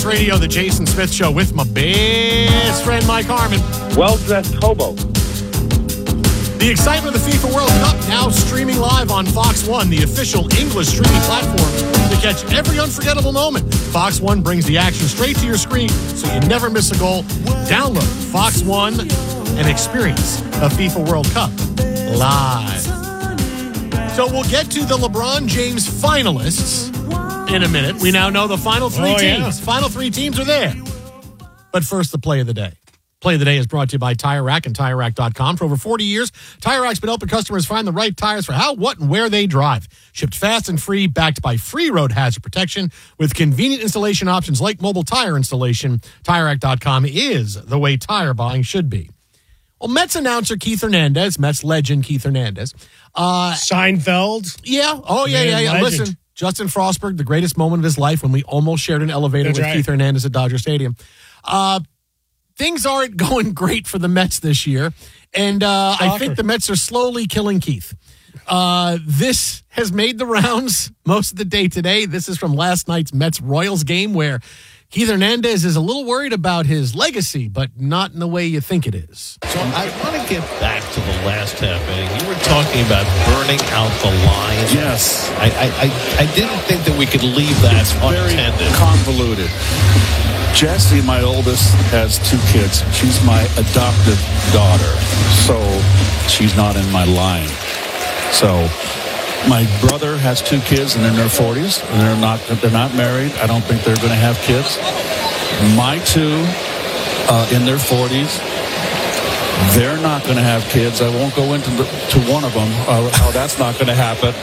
Sports Radio, the Jason Smith Show with my best friend Mike Harmon. Well-dressed hobo. The excitement of the FIFA World Cup now streaming live on Fox One, the official English streaming platform to catch every unforgettable moment. Fox One brings the action straight to your screen so you never miss a goal. Download Fox One and experience the FIFA World Cup live. So we'll get to the LeBron James finalists in a minute. We now know the final three teams. Yeah. Final three teams are there. But first, the play of the day. Play of the day is brought to you by Tire Rack and TireRack.com. For over 40 years, Tire Rack's been helping customers find the right tires for how, what, and where they drive. Shipped fast and free, backed by free road hazard protection with convenient installation options like mobile tire installation. TireRack.com is the way tire buying should be. Well, Mets announcer Keith Hernandez, Mets legend Keith Hernandez. Seinfeld? Yeah. Oh, yeah. Legend. Listen, Justin Frostberg, the greatest moment of his life when we almost shared an elevator with Keith Hernandez at Dodger Stadium. Things aren't going great for the Mets this year, and I think the Mets are slowly killing Keith. This has made the rounds most of the day today. This is from last night's Mets-Royals game where Keith Hernandez is a little worried about his legacy, but not in the way you think it is. So I want to get back to the last half inning. You were talking about burning out the line. Yes. I didn't think that we could leave that unattended. Very convoluted. Jessie, my oldest, has 2 kids. She's my adopted daughter, so she's not in my line. So my brother has 2 kids, and they're in their 40s, and they're not married. I don't think they're going to have kids. My 2 in their 40s, they're not going to have kids. I won't go into to one of them how that's not going to happen.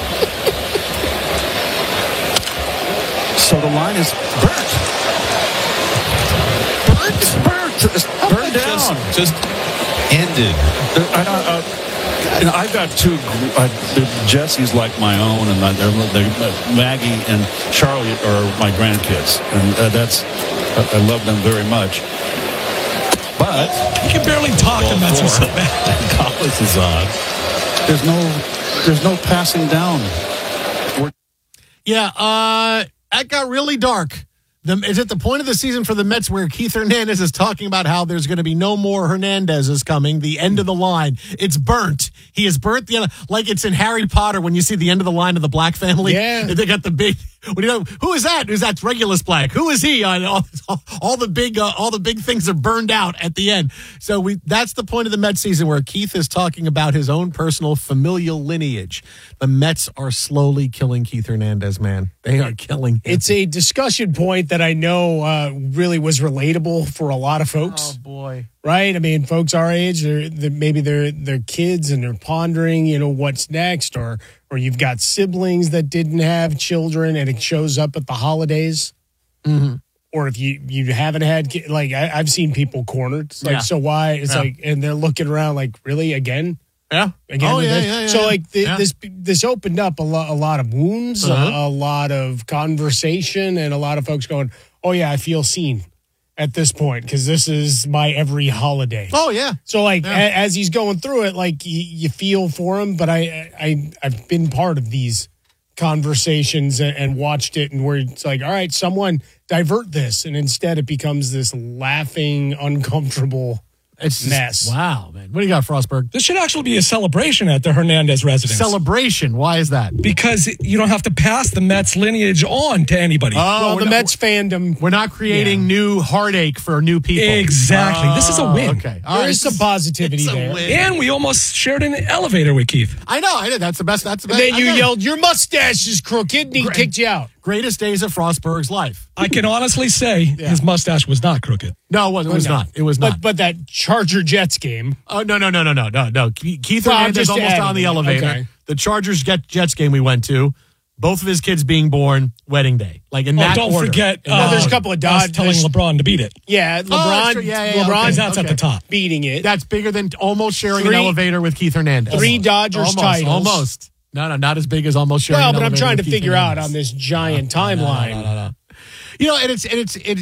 So the line is burnt. It's burnt. It's burned down. Just ended. I've got 2. Jessie's like my own, and Maggie and Charlie are my grandkids, and I love them very much. But you can barely talk to Mets so bad. Collins is on. There's no passing down. That got really dark. Is it the point of the season for the Mets where Keith Hernandez is talking about how there's going to be no more Hernandez's coming, the end of the line? It's burnt. He is burnt like it's in Harry Potter when you see the end of the line of the Black family. Yeah. They got the big, who is that? That's Regulus Black. Who is he? All the big things are burned out at the end. So that's the point of the Mets season where Keith is talking about his own personal familial lineage. The Mets are slowly killing Keith Hernandez, man. They are killing him. It's a discussion point that I know really was relatable for a lot of folks. Oh, boy. Right? I mean, folks our age, maybe they're kids and they're pondering, what's next, or you've got siblings that didn't have children and it shows up at the holidays. Mm-hmm. Or if you haven't had, I've seen people cornered. It's like, so why? It's like, and they're looking around like, really, again? Yeah. Again, yeah. So this opened up a lot of wounds, a lot of conversation, and a lot of folks going, "Oh yeah, I feel seen at this point because this is my every holiday." Oh yeah. So as he's going through it, you feel for him. But I've been part of these conversations and watched it, and where it's like, all right, someone divert this, and instead it becomes this laughing, uncomfortable. It's mess. Wow, man. What do you got, Frostberg? This should actually be a celebration at the Hernandez residence. Celebration? Why is that? Because you don't have to pass the Mets lineage on to anybody. Well, the Mets fandom. We're not creating new heartache for new people. Exactly. This is a win. Okay. There is some positivity there. And we almost shared an elevator with Keith. I know. That's the best. And then you yelled, "Your mustache is crooked," and he kicked you out. Greatest days of Frostberg's life. I can honestly say his mustache was not crooked. No, it was not. It was not. But that Charger Jets game. Oh, no. Keith Hernandez almost on the elevator. Okay. The Chargers Jets game we went to, both of his kids being born, wedding day. Like in that don't order. Forget, there's a couple of Dodgers telling LeBron to beat it. Yeah, LeBron. LeBron's that's at the top. Beating it. That's bigger than almost sharing an elevator with Keith Hernandez. 3 Dodgers titles. Almost. No, not as big as almost sharing an elevator. Well, but I'm trying to with Keith figure out Hernandez. on this giant timeline. No. And it's